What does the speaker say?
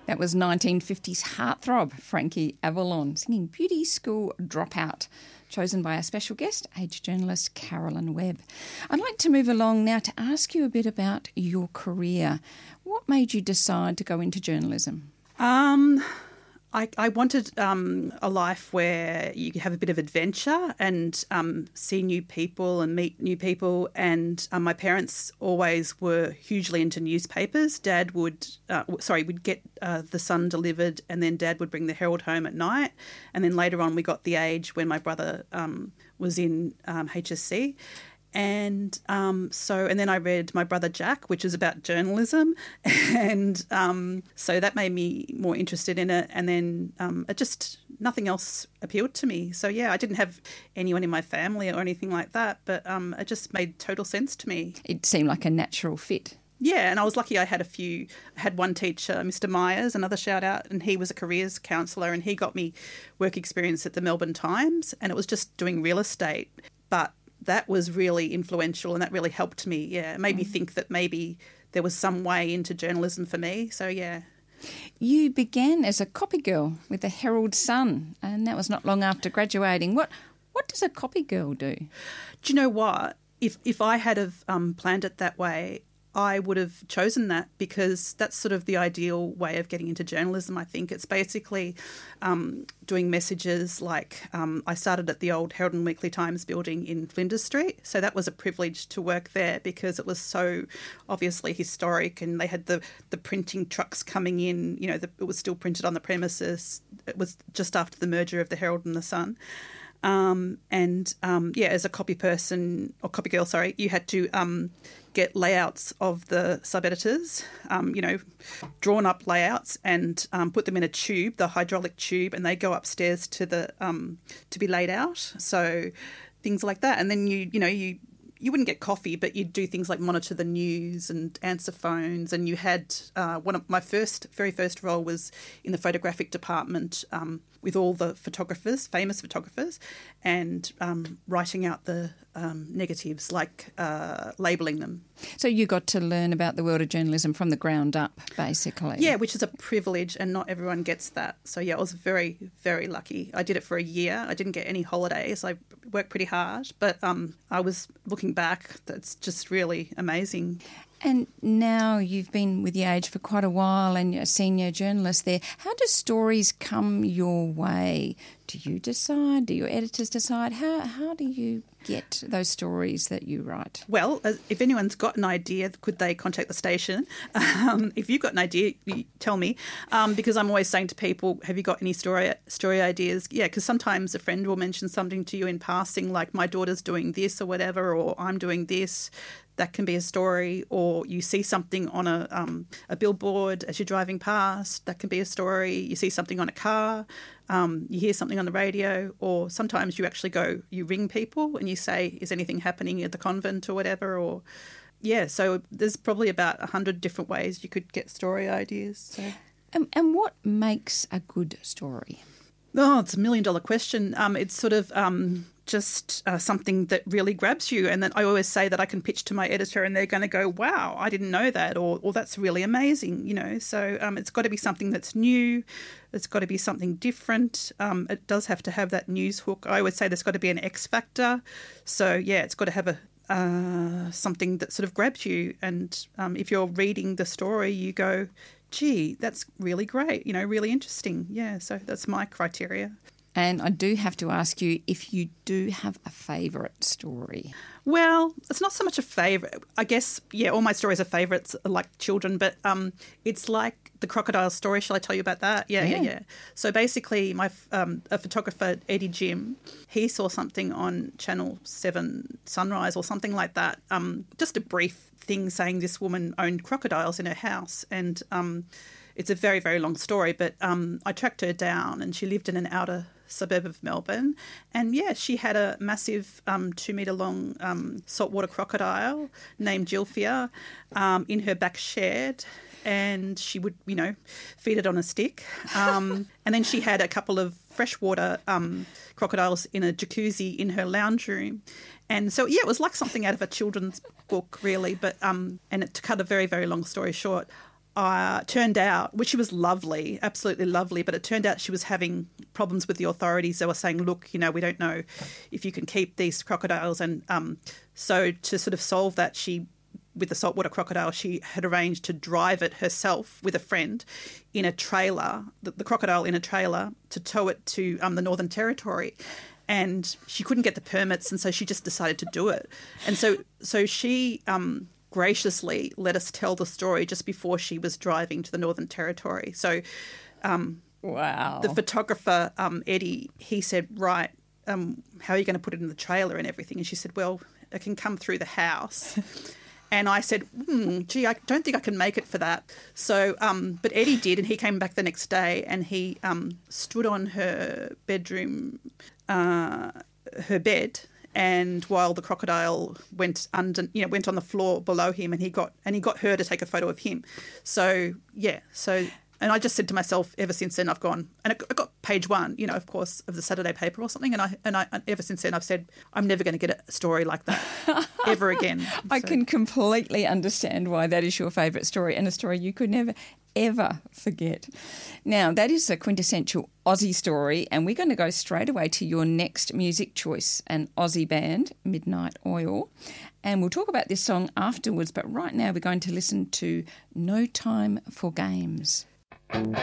That was 1950s heartthrob Frankie Avalon singing Beauty School Dropout, chosen by our special guest, age journalist Carolyn Webb. I'd like to move along now to ask you a bit about your career. What made you decide to go into journalism? I wanted a life where you have a bit of adventure and see new people and meet new people. And my parents always were hugely into newspapers. Dad would get The Sun delivered, and then Dad would bring the Herald home at night. And then later on we got The Age when my brother was in HSC. And then I read My Brother Jack, which is about journalism, and so that made me more interested in it. And then nothing else appealed to me. So yeah, I didn't have anyone in my family or anything like that, but it just made total sense to me. It seemed like a natural fit. Yeah, and I was lucky I had one teacher, Mr. Myers, another shout out, and he was a careers counsellor, and he got me work experience at the Melbourne Times, and it was just doing real estate. But that was really influential, and that really helped me. Yeah, it made me think that maybe there was some way into journalism for me. So, yeah. You began as a copy girl with the Herald Sun, and that was not long after graduating. What does a copy girl do? Do you know what? If I had have planned it that way, I would have chosen that, because that's sort of the ideal way of getting into journalism, I think. It's basically doing messages like I started at the old Herald and Weekly Times building in Flinders Street. So that was a privilege to work there, because it was so obviously historic, and they had the printing trucks coming in. You know, it was still printed on the premises. It was just after the merger of the Herald and the Sun. As a copy person or copy girl, you had to get layouts of the sub-editors, drawn up layouts, and put them in a tube, the hydraulic tube, and they go upstairs to be laid out. So things like that. And then you wouldn't get coffee, but you'd do things like monitor the news and answer phones. And you had one of my very first role was in the photographic department with all the photographers, famous photographers, and writing out the negatives, like labelling them. So you got to learn about the world of journalism from the ground up, basically. Yeah, which is a privilege, and not everyone gets that. So, yeah, I was very, very lucky. I did it for a year. I didn't get any holidays. I worked pretty hard, but I was looking back, that's just really amazing. And now you've been with The Age for quite a while and you're a senior journalist there. How do stories come your way? Do you decide? Do your editors decide? How do you get those stories that you write? Well, if anyone's got an idea, could they contact the station? If you've got an idea, you tell me, because I'm always saying to people, have you got any story ideas? Yeah, because sometimes a friend will mention something to you in passing, like my daughter's doing this or whatever, or I'm doing this. That can be a story. Or you see something on a billboard as you're driving past. That can be a story. You see something on a car. You hear something on the radio. Or sometimes you ring people and you say, is anything happening at the convent or whatever? Or yeah, so there's probably about 100 different ways you could get story ideas. So. And what makes a good story? Oh, it's $1 million question. It's sort of just something that really grabs you. And then I always say that I can pitch to my editor and they're going to go, wow, I didn't know that, or that's really amazing, you know. So it's got to be something that's new. It's got to be something different. It does have to have that news hook. I always say there's got to be an X factor. So, yeah, it's got to have something that sort of grabs you. And if you're reading the story, you go, gee, that's really great, you know, really interesting. Yeah, so that's my criteria. And I do have to ask you if you do have a favourite story. Well, it's not so much a favourite. I guess, yeah, all my stories are favourites, like children, but it's like the crocodile story. Shall I tell you about that? Yeah. So basically a photographer, Eddie Jim, he saw something on Channel 7 Sunrise or something like that, just a brief thing saying this woman owned crocodiles in her house, and it's a very, very long story, but I tracked her down and she lived in an outer suburb of Melbourne, and yeah, she had a massive 2 metre long saltwater crocodile named Gilfia in her back shed, and she would, you know, feed it on a stick, and then she had a couple of freshwater crocodiles in a jacuzzi in her lounge room. And so, yeah, it was like something out of a children's book, really. But and to cut a very, very long story short, turned out, which she was lovely, absolutely lovely, but it turned out she was having problems with the authorities. They were saying, look, you know, we don't know if you can keep these crocodiles. And so to sort of solve that, with the saltwater crocodile, she had arranged to drive it herself with a friend in a trailer, the crocodile in a trailer, to tow it to the Northern Territory. And she couldn't get the permits, and so she just decided to do it. And so she graciously let us tell the story just before she was driving to the Northern Territory. So wow. The photographer, Eddie, he said, right, how are you going to put it in the trailer and everything? And she said, well, it can come through the house. And I said, gee, I don't think I can make it for that. So, but Eddie did, and he came back the next day, and he stood on her bedroom, her bed, and while the crocodile went on the floor below him, and he got her to take a photo of him. So yeah, and I just said to myself, ever since then I've gone, and I got page 1, you know, of course, of the Saturday paper or something, and I ever since then I've said I'm never going to get a story like that ever again. I can completely understand why that is your favourite story, and a story you could never ever forget. Now, that is a quintessential Aussie story, and we're going to go straight away to your next music choice, an Aussie band, Midnight Oil. And we'll talk about this song afterwards, but right now we're going to listen to No Time for Games.